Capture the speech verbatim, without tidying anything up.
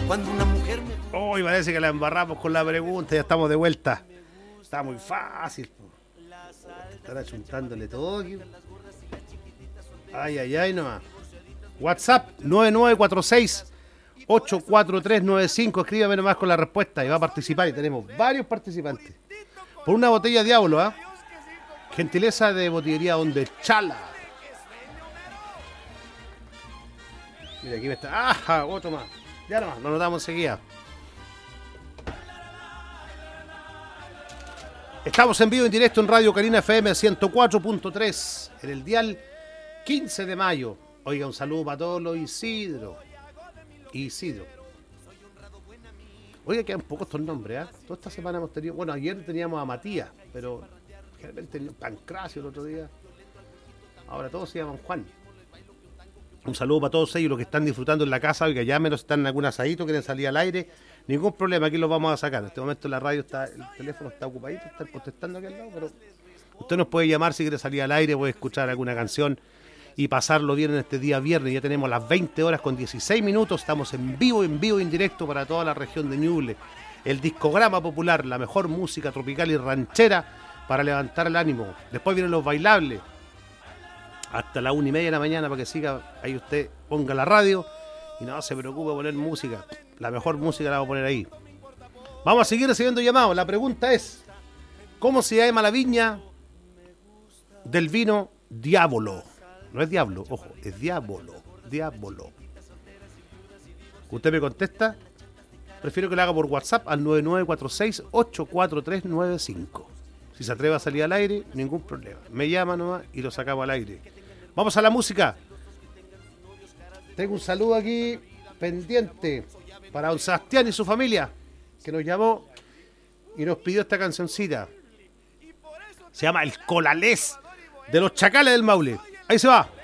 Cuando una mujer me... Hoy parece que la embarramos con la pregunta, ya estamos de vuelta. Está muy fácil. Estará chuntándole todo aquí. Ay, ay, ay, nomás. WhatsApp nueve nueve cuatro seis ocho cuatro tres nueve cinco. Escríbame nomás con la respuesta y va a participar. Y tenemos varios participantes. Por una botella Diablo, ¿ah? ¿eh? Gentileza de botillería Donde Chala. Mira, aquí me está. ¡Ajá! Otro más. Ya nomás, lo notamos enseguida. Estamos en vivo en directo en Radio Carina F M ciento cuatro punto tres. En el dial quince de mayo. Oiga, un saludo para todos los Isidro. Isidro. Oiga, quedan pocos estos nombres, ¿eh? Toda esta semana hemos tenido... Bueno, ayer teníamos a Matías, pero generalmente teníamos Pancracio el otro día. Ahora todos se llaman Juan. Un saludo para todos ellos, los que están disfrutando en la casa, oiga, ya menos están en algún asadito, quieren salir al aire. Ningún problema, aquí los vamos a sacar. En este momento la radio está... El teléfono está ocupadito, está contestando aquí al lado, pero... Usted nos puede llamar si quiere salir al aire, puede escuchar alguna canción y pasarlo bien en este día viernes. Ya tenemos las veinte horas con dieciséis minutos. Estamos en vivo, en vivo, en directo para toda la región de Ñuble. El discograma popular, la mejor música tropical y ranchera para levantar el ánimo. Después vienen los bailables. Hasta la una y media de la mañana para que siga. Ahí usted ponga la radio y no se preocupe de poner música. La mejor música la vamos a poner ahí. Vamos a seguir recibiendo llamados. La pregunta es: ¿cómo se llama la viña del vino Diablo? No es Diablo, ojo, es Diablo. Diablo. Usted me contesta. Prefiero que lo haga por WhatsApp al nueve nueve cuatro seis ocho cuatro tres nueve cinco. Si se atreve a salir al aire, ningún problema. Me llama nomás y lo sacamos al aire. Vamos a la música. Tengo un saludo aquí pendiente para don Sebastián y su familia, que nos llamó y nos pidió esta cancioncita. Se llama El Colalés de los Chacales del Maule. Ahí se va.